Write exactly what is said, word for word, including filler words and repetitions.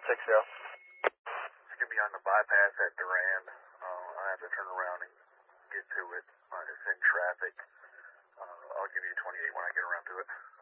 six zero. It's going to be on the bypass at Durand. Uh, I have to turn around and get to it. Uh, it's in traffic. Uh, I'll give you twenty-eight when I get around to it.